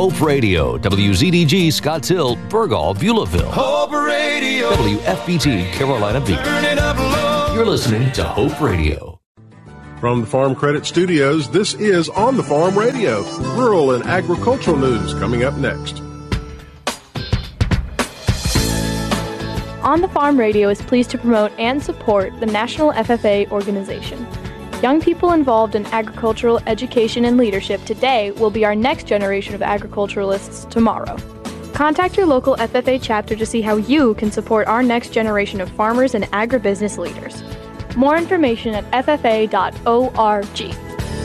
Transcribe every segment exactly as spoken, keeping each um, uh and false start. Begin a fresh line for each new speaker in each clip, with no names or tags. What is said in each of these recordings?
Hope Radio, W Z D G, Scotts Hill, Burgal, Beulahville.
Hope Radio.
W F B T, Carolina Beach. You're listening to Hope Radio.
From the Farm Credit Studios, this is On the Farm Radio. Rural and agricultural news coming up next.
On the Farm Radio is pleased to promote and support the National F F A organization. Young people involved in agricultural education and leadership today will be our next generation of agriculturalists tomorrow. Contact your local F F A chapter to see how you can support our next generation of farmers and agribusiness leaders. More information at f f a dot org.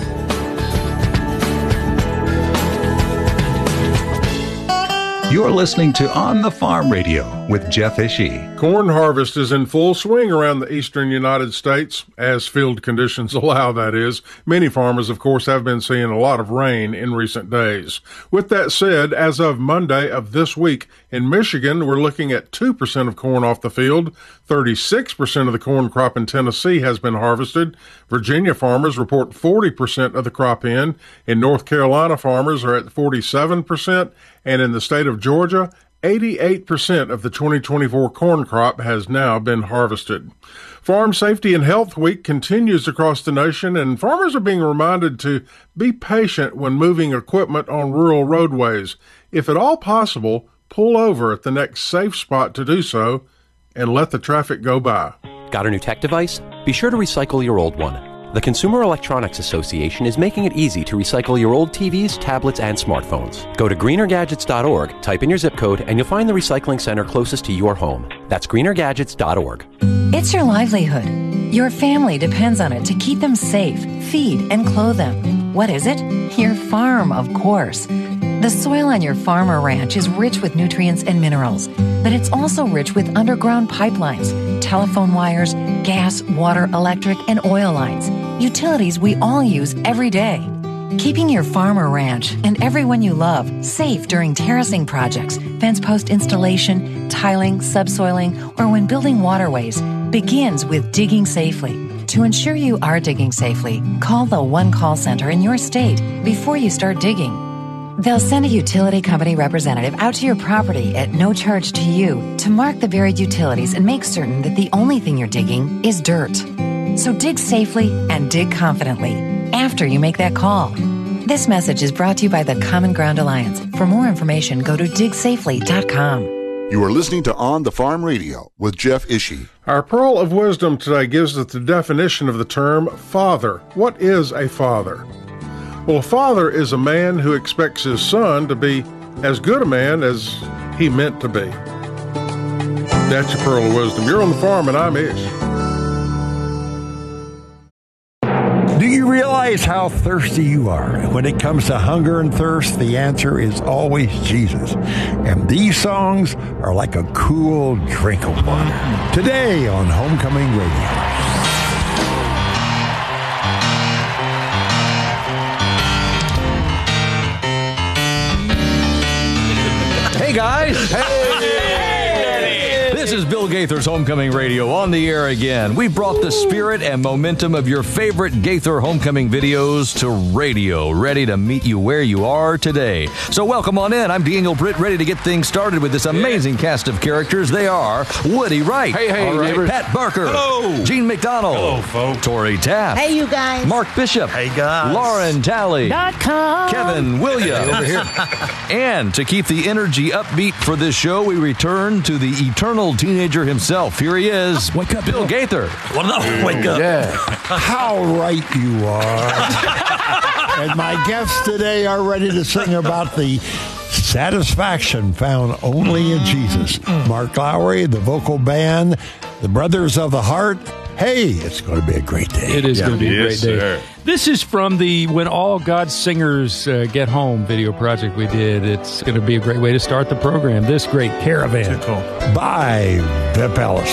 You're listening to On the Farm Radio with Jeff Ishii.
Corn harvest is in full swing around the eastern United States, as field conditions allow, that is. Many farmers, of course, have been seeing a lot of rain in recent days. With that said, as of Monday of this week, in Michigan, we're looking at two percent of corn off the field. thirty-six percent of the corn crop in Tennessee has been harvested. Virginia farmers report forty percent of the crop in. In North Carolina, farmers are at forty-seven percent. And in the state of Georgia, eighty-eight percent of the twenty twenty-four corn crop has now been harvested. Farm Safety and Health Week continues across the nation, and farmers are being reminded to be patient when moving equipment on rural roadways. If at all possible, pull over at the next safe spot to do so and let the traffic go by.
Got a new tech device? Be sure to recycle your old one. The Consumer Electronics Association is making it easy to recycle your old T Vs, tablets, and smartphones. Go to greener gadgets dot org, type in your zip code, and you'll find the recycling center closest to your home. That's greener gadgets dot org.
It's your livelihood. Your family depends on it to keep them safe, feed, and clothe them. What is it? Your farm, of course. The soil on your farm or ranch is rich with nutrients and minerals, but it's also rich with underground pipelines, telephone wires, gas, water, electric, and oil lines, utilities we all use every day. Keeping your farm or ranch and everyone you love safe during terracing projects, fence post installation, tiling, subsoiling, or when building waterways begins with digging safely. To ensure you are digging safely, call the One Call Center in your state before you start digging. They'll send a utility company representative out to your property at no charge to you to mark the buried utilities and make certain that the only thing you're digging is dirt. So dig safely and dig confidently after you make that call. This message is brought to you by the Common Ground Alliance. For more information, go to dig safely dot com.
You are listening to On the Farm Radio with Jeff Ishii.
Our Pearl of Wisdom today gives us the definition of the term father. What is a father? Well, a father is a man who expects his son to be as good a man as he meant to be. That's your Pearl of Wisdom. You're on the farm, and I'm Ish.
Do you realize how thirsty you are? When it comes to hunger and thirst, the answer is always Jesus. And these songs are like a cool drink of water. Today on Homecoming Radio.
Hey guys! Hey! This is Bill Gaither's Homecoming Radio on the air again. We brought the spirit and momentum of your favorite Gaither Homecoming videos to radio, ready to meet you where you are today. So welcome on in. I'm Daniel Britt, ready to get things started with this amazing cast of characters. They are Woody Wright.
Hey, hey,
right.
neighbors.
Pat Barker.
Hello.
Gene McDonald.
Hello, folks.
Tori Taft.
Hey, you guys.
Mark Bishop.
Hey, guys.
Lauren Talley.
Dot com.
Kevin Williams.
Hey, over here.
And to keep the energy upbeat for this show, we return to the eternal teenager himself. Here he is.
Wake up,
Bill Gaither.
Well, no, wake up.
Yeah. How right you are. And my guests today are ready to sing about the satisfaction found only in Jesus. Mark Lowry, the vocal band, the Brothers of the Heart. Hey, it's going to be a great day.
It is
yeah.
going to be a
yes,
great day.
Sir.
This is from the When All God's Singers uh, Get Home video project we did. It's going to be a great way to start the program. This great caravan.
Too cool.
By Vip Ellis.